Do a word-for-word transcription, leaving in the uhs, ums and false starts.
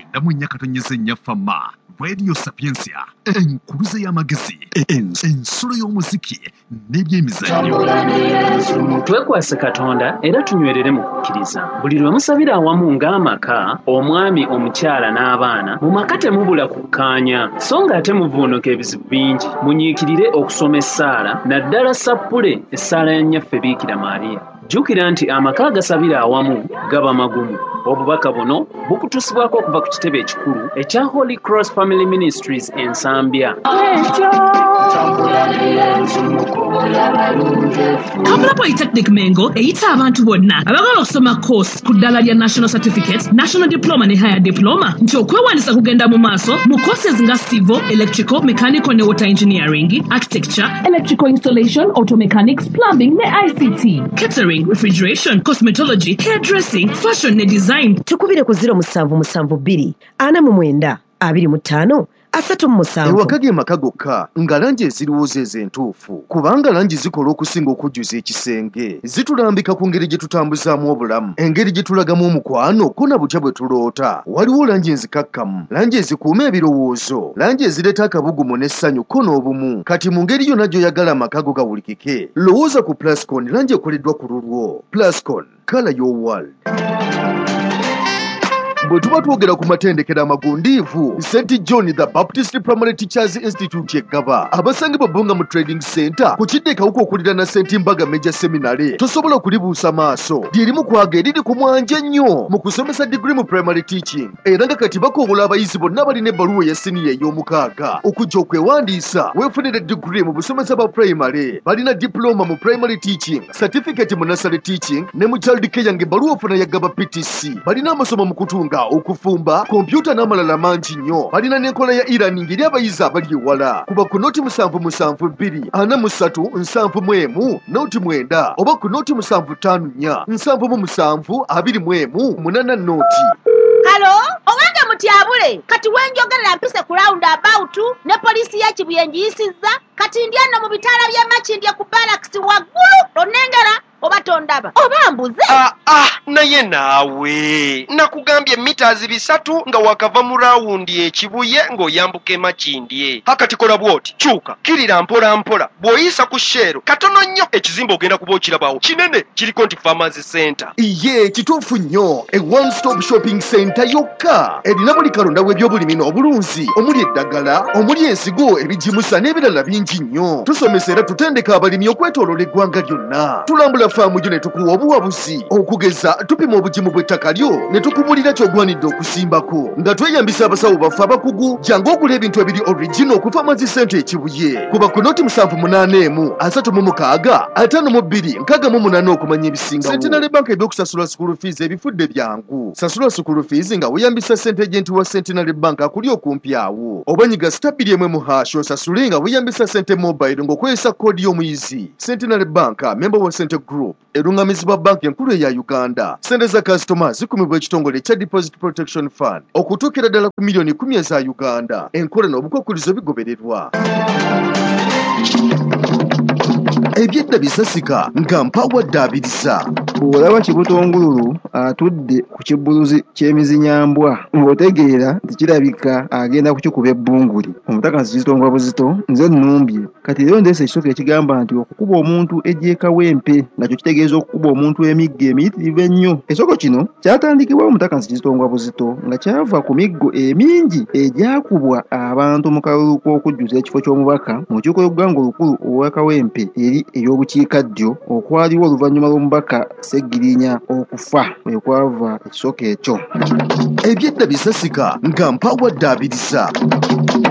damu nyakatonyeze nyafama Radio Sapiensia enkuluze y'amagezi ensolo y'omuziki n'ebyemizannyo. Twekwase Katonda era tunywerere mu kukkiriza. Buli lwe musabira awamu ng'amaka, omwami, omukyala n'abaana, mu maka temubula kukkaanya, so ng'ate muvuunuka ebizibu bingi. Munyiikirire okusoma essaala, naddala sappule essaala ya nnyaffe Biikira Maariya. Jjukira nti amaka agasabira awamu gaba magumu. Obubaka buno bukutusibwako okuva ku kitebe ekikulu ekya Holy Cross Family Ministries ensambya. Kampala Polytechnic Mengo eyita abantu bonna abagala okusoma course ku ddala lya National Certificate, National Diploma ne Higher Diploma nti okwewandiisa kugenda mu maaso mu courses nga Civil, Electrical, Mechanical ne Water Engineering, Architecture, Electrical Installation, Auto Mechanics, Plumbing ne I C T, Catering, Refrigeration, Cosmetology, Hairdressing, Fashion ne Design. Tukubire ku zero musanvu musanvu bbiri ana mu mwenda abiri mu ttaano asatu mu musanvu. Ewakage makagoka nga langi eziriwuza ez'entuufu kubanga langi zikola okusinga okujjuza ekisenge, zitulambika ku ngeri gye tutambuzaamu obulamu, engeri gye tulagamu omukwano ko na butya bwe tuloota. Waliwo langi enzikakkamu, langi ezikuuma ebirowoozo, langi ezireeta akabugumu n'essanyu ko n'obumu. Kati mu ngeri yonna gy'oyagala amakago gawulikike, lowooza ku Plascon, langi ekoleddwa ku lulwo. Plascon, color your world. Bwe tuba twogera ku matendekero amagundiivu, Saint John the Baptist Primary Teachers Institute eggaba abasange babunga mu Trading Center ku kidde kawuka okulira na Saint Mbaga Major Seminary. Tosobola okulibuusa maaso lyerimu kwaga eriri ku mwanja nnyo mu kusomesa degree mu primary teaching, era nga kati bakobola abayizi bonna balina ebbaluwa ya siniya ey'omukaaga okujja okwewandiisa weefunire degree mu busomesa bwa primary. Balina diploma mu primary teaching, certificate mu nursery teaching ne mu child care ng'ebbaluwa ofuna yaggaba P T C. Balina amasomo mu kutunga, okufumba, kompyuta n'amalala mangi nnyo. Balina n'enkola ya e-learning eri abayizi abali ewala. Kuba ku noti musanvu musanvu bbiri ana mu ssatu nsanvu mu emu noti mwenda oba ku noti musanvu ttaano nnya nsanvu mu musanvu abiri mu emu munana noti. Halo, owange mutyabule kati wenjogerera mpise ku round about ne polisi ya Kibuyenji yisizza kati ndyano mu bitaala bya Makindye ku barracks waggulu onengera oba tondaba oba mbuze. Ah, ah, naye naawe nakugambye mitaazi bisatu nga wakava mu rawundi ekibuye ng'oyambuka e Makindye. Hakati kola bwoti kyuka kirira mpola mpola bw'oyisa ku Shero katono nnyo ekizimba ogenda kuba okirabawo kinene kiriko nti Pharmacy Center. Iye kituufu nnyo, e one stop shopping center yokka erina buli kalonda w'ebyobulimi n'obulunzi omuli eddagala, omuli ensigo, ebijimusa n'ebirala bingi nnyo. Tusomesa era tutendeka abalimi okwetooloola eggwanga lyonna. Tulambula faamu gyo ne tukuwa obuwabuzi okugeza tupima obugimu bw'ettaka lyo ne tukubulira ky'ogwanidde okusimbako nga tweyambisa abasawo baffe abakugu. Jangu ogula ebintu ebiri original ku Pharmacy Center ekibuye. Kuba ku noti musanvu munaana emu asatu mu mukaaga ataano mu bbiri nkaaga mu munaana okumanya ebisingawo. Centenary Bank ebyokusasula school fees ebifudde byangu. Sasula school fees nga weeyambisa ssente agenti wa Centenary Bank akuli okumpi awo. Oba nyiga stabiri emwe mu hash osasule nga weeyambisa ssente mobile ng'okozesa koodi y'omuyizi. Centenary Bank, member wa Centre Group, erungamizibwa banki enkulu eya Uganda. Ssente za kasitoma zikumibwa ekitongole ekya Deposit Protection Fund okutuukira ddala ku miliyoni kumi eza Uganda. Enkola n'obukwakkulizo bigobererwa. Ebyedda bisasika nga mpawa ddaabiriza. Bw'olaba Kibutongululu atudde ku kibbuluzi ky'emizinyambwa ng'otegeera nti kirabika agenda kukikuba ebbunguli. Omutaka Kizito Buzito nze nnumbye kati leero ndeese ekisooka ekigamba nti okukuba omuntu ejjeekawempe nga kyo kitegeeza okukuba omuntu emiggo emiyitirivu ennyo. Ekisoko kino kyatandikibwa Omutaka Kizito Buzito nga kyava ku miggo emingi egyakubwa abantu mu kalulu k'okujjuza ekifo ky'omubaka mu lukiiko lw'eggwanga olukulu olw'Akawempe eri ey'obukiikaddyo okwaliwo oluvannyuma lw'omubaka Ssegirinya okufa bwe kwava ekisooka ekyo. Ebyedda bisasika nga mpawa ddaabiriza.